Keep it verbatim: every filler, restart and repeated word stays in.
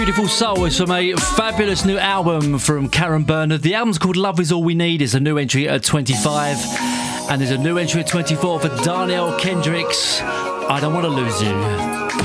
Beautiful Soul is from a fabulous new album from Karen Bernard. The album's called Love Is All We Need. It's a new entry at twenty-five. And there's a new entry at twenty-four for Darnell Kendricks. I Don't Want to Lose You.